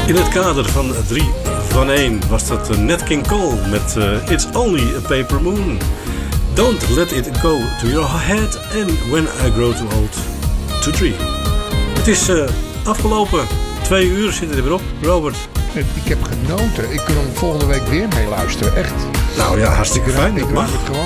In het kader van 3 van 1 was dat Nat King Cole met It's Only a Paper Moon. Don't let it go to your head and when I grow too old to dream. Het is afgelopen 2 uur zitten er weer op, Robert. Ik heb genoten. Ik kan hem volgende week weer mee luisteren, echt. Nou ja, hartstikke fijn. Ik mag. gewoon